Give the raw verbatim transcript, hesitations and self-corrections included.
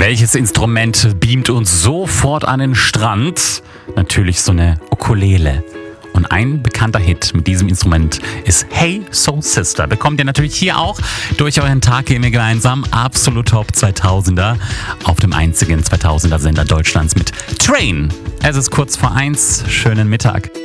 Welches Instrument beamt uns sofort an den Strand? Natürlich so eine Ukulele. Und ein bekannter Hit mit diesem Instrument ist Hey Soul Sister. Bekommt ihr natürlich hier auch. Durch euren Tag gehen wir gemeinsam. Absolut Top zweitausender auf dem einzigen zweitausender Sender Deutschlands mit Train. Es ist kurz vor eins. Schönen Mittag.